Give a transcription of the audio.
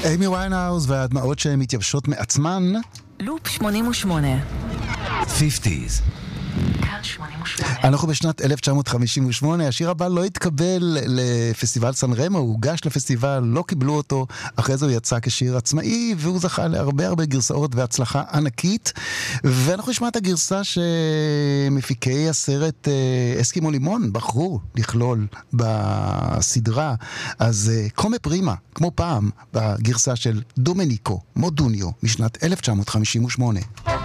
אימי ויינהאוז והדמעות שהן מתייבשות מעצמן. לופ 88. 50s. אנחנו בשנת 1958, השיר הבא לא התקבל לפסטיבל סן רמו, הוא הוגש לפסטיבל, לא קיבלו אותו, אחרי זה הוא יצא כשיר עצמאי, והוא זכה להרבה גרסאות והצלחה ענקית, ואנחנו נשמע את הגרסה שמפיקי הסרט אסקימו לימון בחרו לכלול בסדרה, אז קומה פרימה, כמו פעם, בגרסה של דומניקו מודוניו משנת 1958.